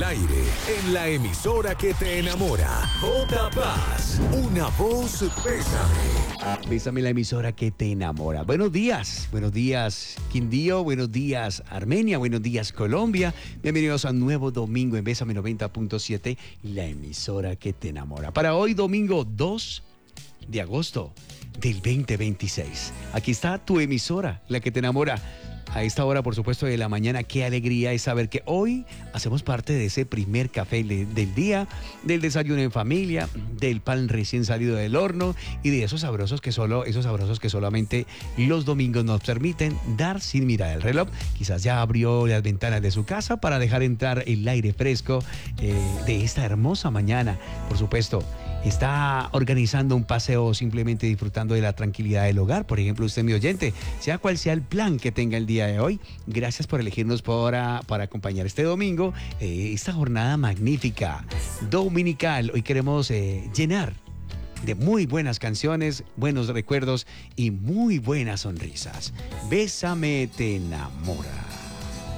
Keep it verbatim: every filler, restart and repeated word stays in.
aire, en la emisora que te enamora. J Paz, una voz Bésame. Bésame, la emisora que te enamora. Buenos días, buenos días Quindío, buenos días Armenia, buenos días Colombia. Bienvenidos a un nuevo domingo en Bésame noventa punto siete, la emisora que te enamora. Para hoy, domingo dos de agosto del veinte veintiséis. Aquí está tu emisora, la que te enamora. A esta hora, por supuesto, de la mañana, qué alegría es saber que hoy hacemos parte de ese primer café de, del día, del desayuno en familia, del pan recién salido del horno y de esos sabrosos que solo, esos sabrosos que solamente los domingos nos permiten dar sin mirar el reloj. Quizás ya abrió las ventanas de su casa para dejar entrar el aire fresco eh, de esta hermosa mañana. Por supuesto, está organizando un paseo o simplemente disfrutando de la tranquilidad del hogar. Por ejemplo, usted, mi oyente, sea cual sea el plan que tenga el día de hoy, gracias por elegirnos para, para acompañar este domingo, eh, esta jornada magnífica, dominical. Hoy queremos eh, llenar de muy buenas canciones, buenos recuerdos y muy buenas sonrisas. Bésame, te enamora.